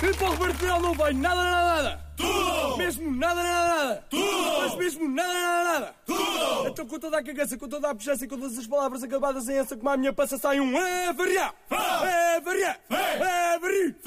E para o Roberto Leal não vai nada. Tudo! Mesmo nada. Tudo! Mas mesmo nada. Tudo! Então com toda a cagaça, com toda a pujança e com todas as palavras acabadas em essa, como a minha passa sai um é variar.